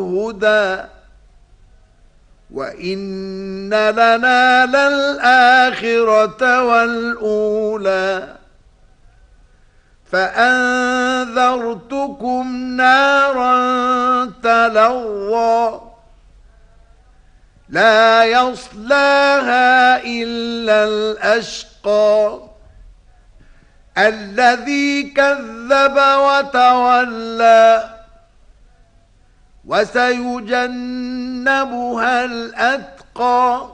هدى وإن لنا للآخرة والأولى فأنذرتكم نارا تلظى لا يصلاها إلا الأشقى الذي كذب وتولى وسيجنبها الأتقى